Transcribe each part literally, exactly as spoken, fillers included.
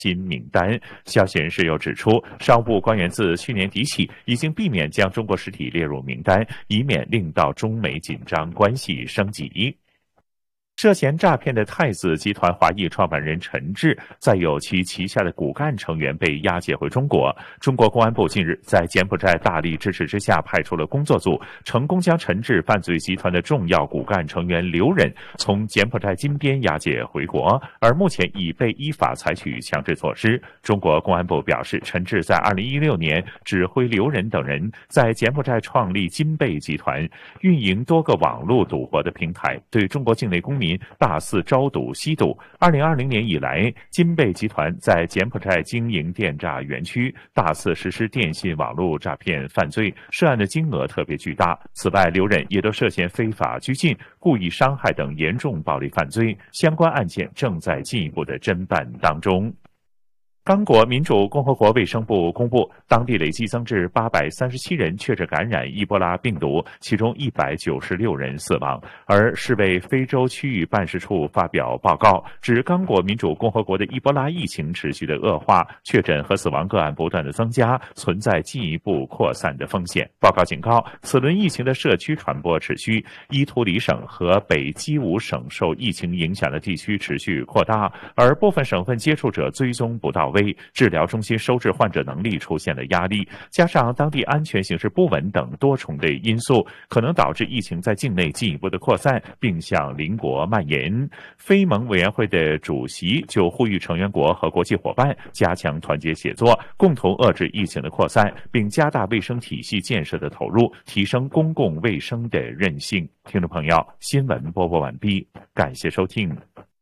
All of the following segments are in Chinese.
金名单。消息人士又指出，商务部官员自去年底起已经避免将中国实体列入名单，以免令到中美紧张关系升级。涉嫌诈骗的太子集团华裔创办人陈志，再有其旗下的骨干成员被押解回中国。中国公安部近日在柬埔寨大力支持之下，派出了工作组，成功将陈志犯罪集团的重要骨干成员刘忍从柬埔寨金边押解回国，而目前已被依法采取强制措施。中国公安部表示，陈志在二零一六年指挥刘忍等人在柬埔寨创立金贝集团，运营多个网络赌博的平台，对中国境内公民大肆招赌吸赌。二零二零年以来，金贝集团在柬埔寨经营电诈园区，大肆实施电信网络诈骗犯罪，涉案的金额特别巨大。此外，刘忍也都涉嫌非法拘禁、故意伤害等严重暴力犯罪，相关案件正在进一步的侦办当中。刚果民主共和国卫生部公布，当地累计增至八百三十七人确诊感染伊波拉病毒，其中一百九十六人死亡。而世卫非洲区域办事处发表报告，指刚果民主共和国的伊波拉疫情持续的恶化，确诊和死亡个案不断的增加，存在进一步扩散的风险。报告警告，此轮疫情的社区传播持续，伊图里省和北基伍省受疫情影响的地区持续扩大，而部分省份接触者追踪不到位，治疗中心收治患者能力出现了压力，加上当地安全形势不稳等多重的因素，可能导致疫情在境内进一步的扩散，并向邻国蔓延。非盟委员会的主席就呼吁成员国和国际伙伴加强团结协作，共同遏制疫情的扩散，并加大卫生体系建设的投入，提升公共卫生的韧性。听众朋友，新闻播报完毕，感谢收听。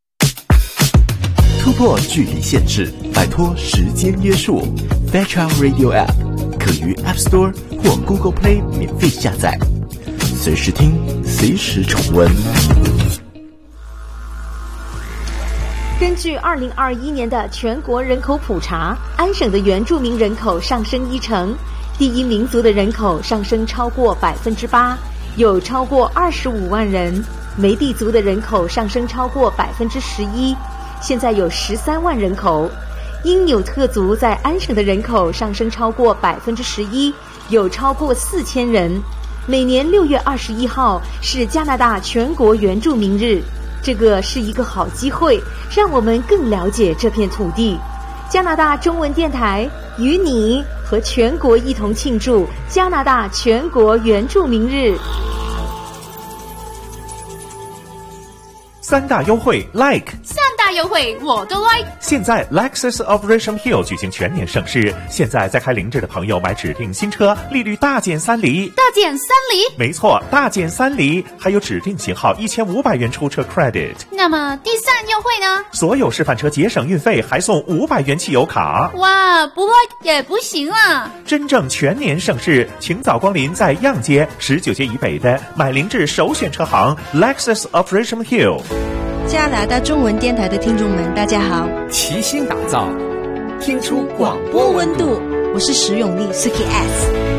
突破距离限制，摆脱时间约束。Fairchild Radio App 可于 App Store 或 Google Play 免费下载，随时听，随时重温。 根据二零二一年的全国人口普查，安省的原住民人口上升一成，第一民族的人口上升超过百分之八，有超过二十五万人；梅地族的人口上升超过百分之十一。现在有十三万人口，因纽特族在安省的人口上升超过百分之十一，有超过四千人。每年六月二十一号是加拿大全国原住民日，这个是一个好机会，让我们更了解这片土地。加拿大中文电台与你和全国一同庆祝加拿大全国原住民日。 三大优惠 like 三大优惠我都 like。 现在 Lexus of Richmond Hill 举行全年盛事，现在在开凌志的朋友买指定新车，利率大减三厘。 大减三厘？ 没错，大减三厘，还有指定型号一千五百元出车 credit。 那么第三优惠呢？ 所有示范车节省运费，还送五百元汽油卡。 哇，不 like 也不行啊！ 真正全年盛事，请早光临在样街十九街以北的买凌志首选车行 Lexus of Richmond Hill。 加拿大中文电台的听众们，大家好！ 齐心打造，听出广播温度。 我是石永丽 Suki S。